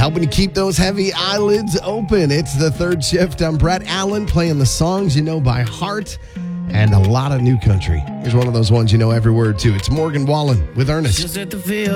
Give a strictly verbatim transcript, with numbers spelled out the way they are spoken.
helping you keep those heavy eyelids open. It's the third shift. I'm Brett Allen playing the songs you know by heart and a lot of new country. Here's one of those ones you know every word to. It's Morgan Wallen with Ernest. Just at the field.